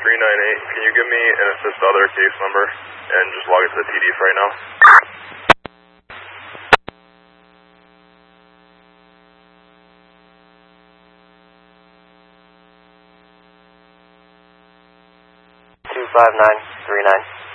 Can you give me an assist other case number and just log it to the TD for right now? 25939.